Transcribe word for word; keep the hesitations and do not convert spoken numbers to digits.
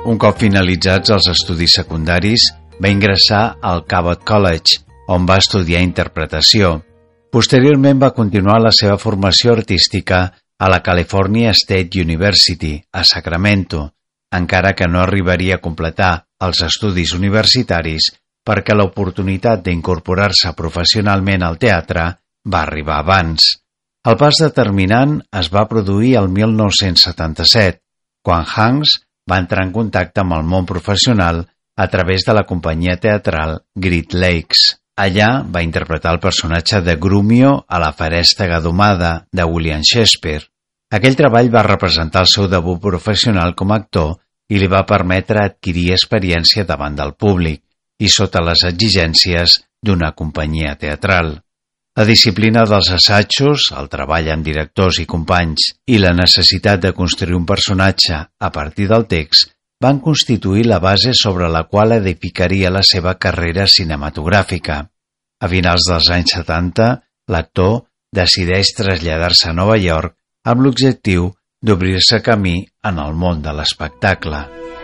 Un cop finalitzats els estudis secundaris, va ingressar al Cabot College, on va estudiar interpretació. Posteriorment va continuar la seva formació artística a la California State University, a Sacramento, encara que no arribaria a completar els estudis universitaris perquè l'oportunitat d'incorporar-se professionalment al teatre va arribar abans. El pas determinant es va produir el mil nou-cents setanta-set, quan Hanks va entrar en contacte amb el món professional a través de la companyia teatral Great Lakes. Allà va interpretar el personatge de Grumio a la Farèstega domada de William Shakespeare. Aquell treball va representar el seu debut professional com a actor i li va permetre adquirir experiència davant del públic i sota les exigències d'una companyia teatral. La disciplina dels assajos, el treball amb directors i companys i la necessitat de construir un personatge a partir del text van constituir la base sobre la qual edificaria la seva carrera cinematogràfica. A finals dels anys setanta, l'actor decideix traslladar-se a Nova York amb l'objectiu d'obrir-se camí en el món de l'espectacle.